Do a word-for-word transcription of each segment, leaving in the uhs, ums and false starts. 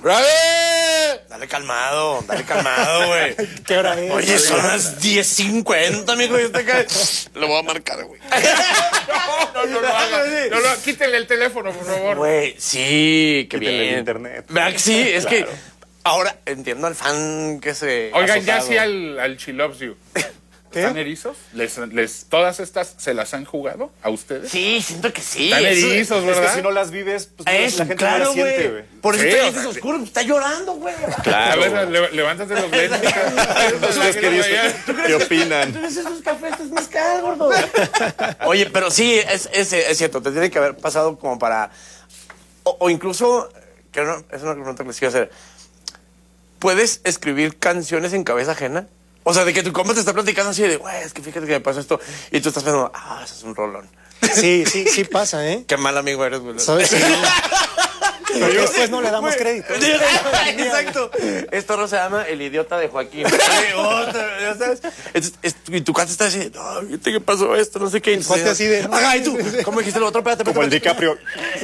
¡Brave! Dale calmado, dale calmado, güey. ¿Qué hora es? Oye, son las diez cincuenta, amigo. Yo te cae. Lo voy a marcar, güey. No, no lo haga. No lo, quítenle el teléfono, por favor. Güey, sí, qué Quítenle bien. el internet. ¿Verdad que sí? Es Claro. que ahora entiendo al fan que se... Oigan, ya asustado. sí al, al She Loves You. ¿Están erizos? ¿Les, les, ¿Todas estas se las han jugado a ustedes? Sí, siento que sí. Están eso- erizos, Es ¿verdad? que si no las vives, pues Eso, la gente claro, no las siente, güey. güey. Por eso Sí, te o dices sea, oscuro, está llorando, güey. A ver, le, levántate los lentes. ¿Ustedes qué dicen? ¿Qué opinan? Entonces esos cafés es más caro, gordo. Oye, pero sí, es, es, es cierto, te tiene que haber pasado como para... O, o incluso, que no, es una pregunta que les quiero hacer. ¿Puedes escribir canciones en cabeza ajena? O sea, de que tu compa te está platicando así de, güey, es que fíjate que me pasa esto. Y tú estás pensando, ah, eso es un rolón. Sí, sí, sí pasa, ¿eh? Qué mal amigo eres, güey. ¿Sabes? Sí. Pero después no le damos crédito. Exacto. Esto no se llama El idiota de Joaquín. Ay, otra, ¿ya sabes? Entonces, es- y tu casa está así, no, fíjate que pasó esto, no sé qué. El cuate así de, no, Ajá, y tú, ¿cómo dijiste lo otro? Espérate, Como el espérate. DiCaprio.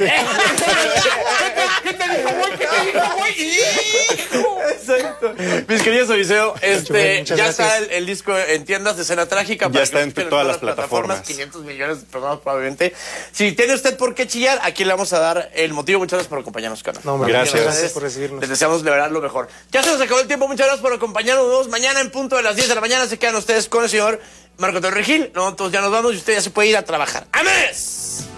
¿Qué te dijo, güey? ¿Qué te dijo, güey? Exacto. Mis queridos Odiseo, este, Muchas ya gracias. está el, el disco en tiendas de Escena Trágica. Ya para está que lo en escuchen todas las plataformas. quinientos millones de personas probablemente. Si tiene usted por qué chillar, aquí le vamos a dar el motivo. Muchas gracias por acompañarnos, canal. No, hombre, Gracias. gracias por recibirnos. Les deseamos de verdad lo mejor. Ya se nos acabó el tiempo. Muchas gracias por acompañarnos. Mañana en punto de las diez de la mañana se quedan ustedes con el señor Marco Antonio Regil. Nosotros ya nos vamos y usted ya se puede ir a trabajar. ¡Amén!